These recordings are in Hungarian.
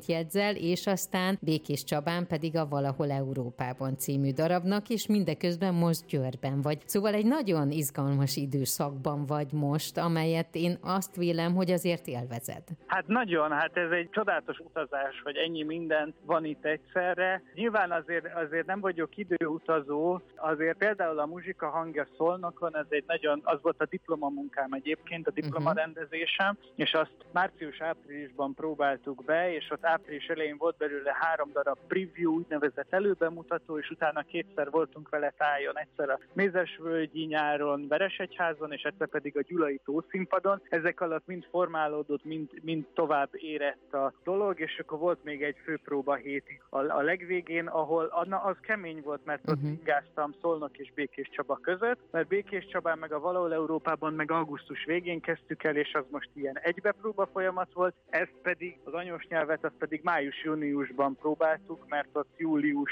jegyzel, és aztán Békés Csabán pedig a Valahol Európában című darabnak, és mindeközben most Győrben vagy. Szóval egy nagyon izgalmas időszakban vagy most, amelyet én azt vélem, hogy azért élvezed. Hát nagyon, ez egy csodálatos utazás, hogy ennyi minden van itt egyszerre. Nyilván azért nem vagyok időutazó, azért például a Muzsika hangja Szolnokon, az volt a diplomamunkám egyébként, a diplomarendezésem, és azt március-áprilisban próbáltuk be, és ott április elején volt belőle 3 darab preview, úgynevezett előbemutató, és utána 2-szer voltunk vele tájon, egyszer a Mézesvölgyi nyáron, Veresegyházon, és egyszer pedig a Gyulai tószínpadon. Ezek alatt mind formálódott, mind tovább érett a dolog, és akkor volt még egy főpróba hét a legvégén, ahol az kemény volt, mert ott ingáztam Szolnok és Békés Csaba között, mert Békés Csabán meg a Valahol Európában meg augusztus végén kezdtük el, és az most ilyen egybepróba folyamat volt, ezt pedig, az anyós nyelvet, azt pedig május-júniusban próbáltuk, mert ott július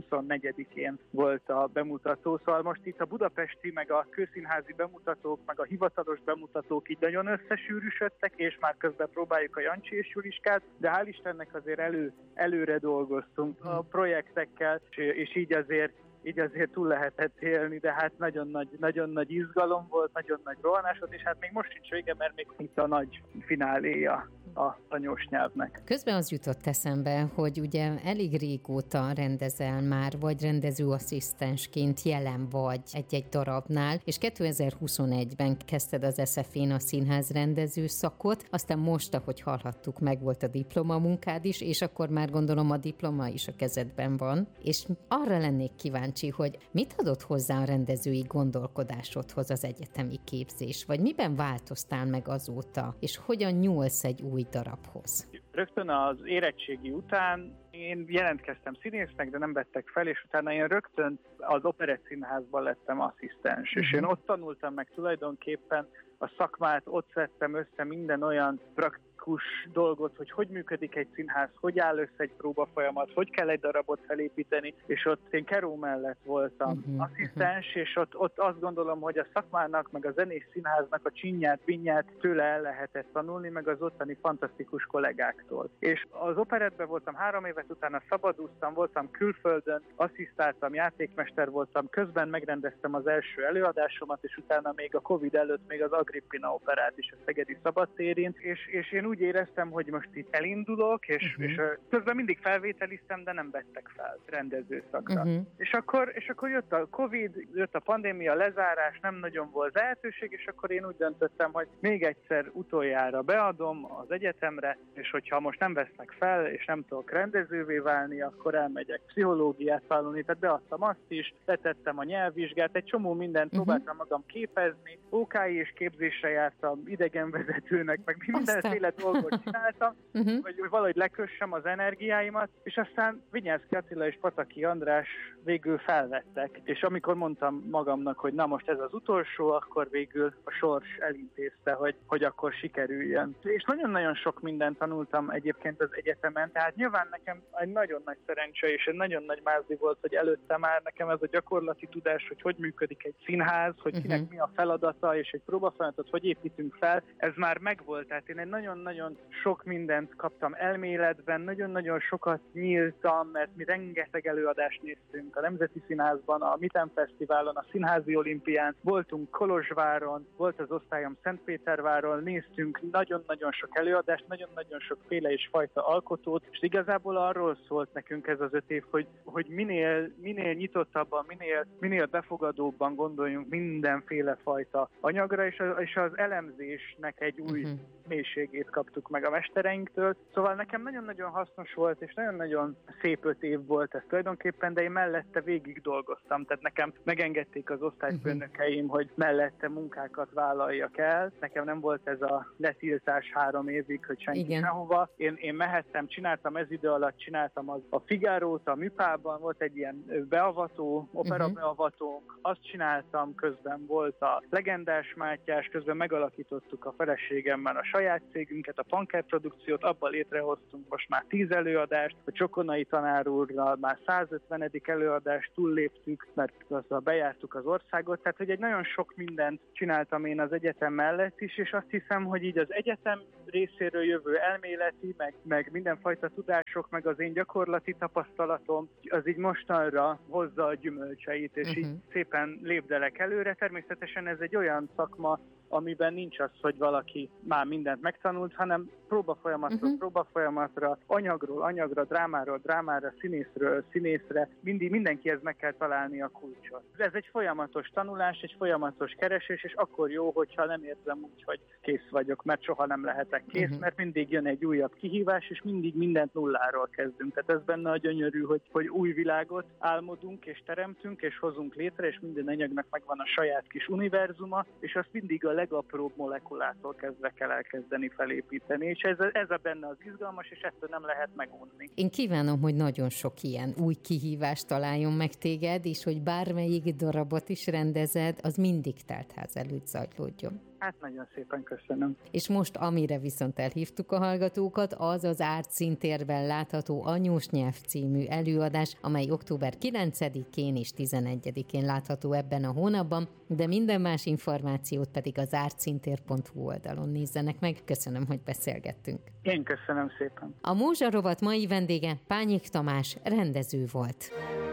24-én volt a bemutató, szóval most itt a budapesti, meg a kőszínházi bemutatók, meg a hivatalos bemutatók így nagyon összesűrűsödtek, és már közben próbáljuk a Jancsi és Juliskát, de hál' Istennek azért előre dolgoztunk a projektekkel, és így azért túl lehetett élni, de hát nagyon nagy izgalom volt, nagyon nagy rohanás volt, és hát még most sincs vége, mert még itt a nagy fináléja a anyós nyelvnek. Közben az jutott eszembe, hogy ugye elég régóta rendezel már, vagy rendezőasszisztensként jelen vagy egy-egy darabnál, és 2021-ben kezdted az SF-én a színház rendező szakot, aztán most, ahogy hallhattuk, meg volt a diplomamunkád is, és akkor már gondolom a diploma is a kezedben van, és arra lennék kíváncsi, hogy mit adott hozzá a rendezői gondolkodásodhoz az egyetemi képzés, vagy miben változtál meg azóta, és hogyan nyúlsz egy új darabhoz? Rögtön az érettségi után én jelentkeztem színésznek, de nem vettek fel, és utána én rögtön az Operettszínházban lettem asszisztens, és én ott tanultam meg tulajdonképpen a szakmát, ott szedtem össze minden olyan dolgot, hogy működik egy színház, hogy áll össze egy próbafolyamat, hogy kell egy darabot felépíteni, és ott én Keró mellett voltam asszisztens, és ott azt gondolom, hogy a szakmának, meg a zenés színháznak a csinyát, pinnyát tőle el lehetett tanulni, meg az ottani fantasztikus kollégáktól. És az operettben voltam 3 évet, utána szabadúztam, voltam külföldön, asszisztáltam, játékmester voltam, közben megrendeztem az első előadásomat, és utána még a Covid előtt még az Agrippina operát is a Szegedi Szabadtérén, és én úgy éreztem, hogy most itt elindulok, és közben mindig felvételiztem, de nem vettek fel rendezőszakra. És akkor jött a Covid, jött a pandémia, lezárás, nem nagyon volt lehetőség, és akkor én úgy döntöttem, hogy még egyszer utoljára beadom az egyetemre, és hogyha most nem vesznek fel, és nem tudok rendezővé válni, akkor elmegyek pszichológiát tanulni, tehát beadtam azt is, letettem a nyelvvizsgát, egy csomó mindent próbáltam magam képezni, OKI és képzésre jártam, idegenvezetőnek, meg mindenféle dolgot csináltam, hogy valahogy lekössem az energiáimat, és aztán Vinyánszky Attila és Pataki András végül felvettek, és amikor mondtam magamnak, hogy na most ez az utolsó, akkor végül a sors elintézte, hogy akkor sikerüljön. És nagyon-nagyon sok mindent tanultam egyébként az egyetemen, tehát nyilván nekem egy nagyon nagy szerencse és egy nagyon nagy mázli volt, hogy előtte már nekem ez a gyakorlati tudás, hogy működik egy színház, hogy kinek mi a feladata, és egy próbafolyamatot hogy építünk fel, ez már megvolt, tehát én egy nagyon-nagyon sok mindent kaptam elméletben, nagyon-nagyon sokat nyíltam, mert mi rengeteg előadást néztünk a Nemzeti Színházban, a Mitten Fesztiválon, a Színházi Olimpián, voltunk Kolozsváron, volt az osztályom Szentpéterváron, néztünk nagyon-nagyon sok előadást, nagyon-nagyon sokféle és fajta alkotót, és igazából arról szólt nekünk ez az 5 év, hogy minél nyitottabban, minél befogadóbban gondoljunk mindenféle fajta anyagra, és az elemzésnek egy új mélységét kaptuk meg a mestereinktől. Szóval nekem nagyon-nagyon hasznos volt, és nagyon-nagyon szép 5 év volt ez tulajdonképpen, de én mellette végig dolgoztam, tehát nekem megengedték az osztályfőnökeim, hogy mellette munkákat vállaljak el. Nekem nem volt ez a letiltás 3 évig, hogy senki sehova. Én mehettem, csináltam ez idő alatt, csináltam a Figárót a Műpában, volt egy ilyen beavató, opera beavatónk, azt csináltam, közben volt a Legendás Mátyás, közben megalakítottuk a feleségemmel a saját cégünket, a Panker produkciót, abban létrehoztunk most már 10 előadást, a Csokonai tanár úrral már 150. előadást túlléptük, mert azzal bejártuk az országot, tehát hogy egy nagyon sok mindent csináltam én az egyetem mellett is, és azt hiszem, hogy így az egyetem részéről jövő elméleti, meg mindenfajta tudások, meg az én gyakorlati tapasztalatom, az így mostanra hozza a gyümölcseit, és így szépen lépdelek előre. Természetesen ez egy olyan szakma, amiben nincs az, hogy valaki már mindent megtanult, hanem próbafolyamatra, anyagról anyagra, drámáról drámára, színészről színészre, mindenkihez meg kell találni a kulcsot. Ez egy folyamatos tanulás, egy folyamatos keresés, és akkor jó, hogyha nem érzem úgy, hogy kész vagyok, mert soha nem lehetek kész, mert mindig jön egy újabb kihívás, és mindig mindent nulláról kezdünk. Tehát ez benne a gyönyörű, hogy új világot álmodunk, és teremtünk, és hozunk létre, és minden anyagnak megvan a saját kis univerzuma, és azt mindig a legapróbb molekulától kezdve kell elkezdeni felépíteni, és ez a benne az izgalmas, és ettől nem lehet megunni. Én kívánom, hogy nagyon sok ilyen új kihívást találjon meg téged, és hogy bármelyik darabot is rendezed, az mindig teltház előtt zajlódjon. Hát nagyon szépen köszönöm. És most, amire viszont elhívtuk a hallgatókat, az az Art Színtérben látható Anyós nyelv című előadás, amely október 9-én és 11-én látható ebben a hónapban, de minden más információt pedig az artszíntér.hu oldalon nézzenek meg. Köszönöm, hogy beszélgettünk. Én köszönöm szépen. A Múzsa rovat mai vendége Pányik Tamás rendező volt.